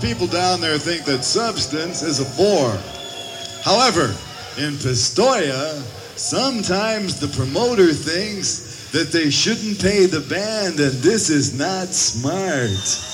people down there think that Substance is a bore. However, in Pistoia, sometimes the promoter thinks that they shouldn't pay the band, and this is not smart.